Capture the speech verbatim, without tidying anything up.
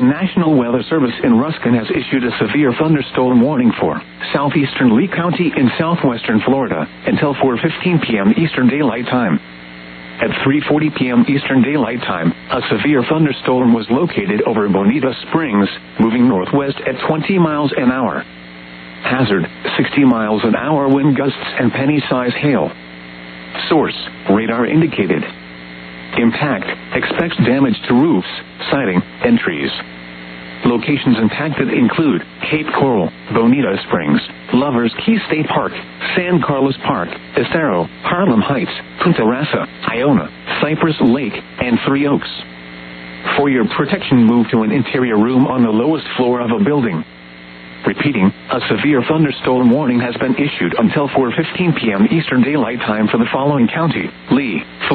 National Weather Service in Ruskin has issued a severe thunderstorm warning for southeastern Lee County in southwestern Florida until four fifteen p.m. Eastern Daylight Time. At three forty p.m. Eastern Daylight Time, a severe thunderstorm was located over Bonita Springs, moving northwest at twenty miles an hour. Hazard, sixty miles an hour wind gusts and penny-size hail. Source, radar indicated. Impact, expects damage to roofs, siding, and trees. Locations impacted include Cape Coral, Bonita Springs, Lovers Key State Park, San Carlos Park, Estero, Harlem Heights, Punta Rasa, Iona, Cypress Lake, and Three Oaks. For your protection, move to an interior room on the lowest floor of a building. Repeating, a severe thunderstorm warning has been issued until four fifteen p.m. Eastern Daylight Time for the following county: Lee,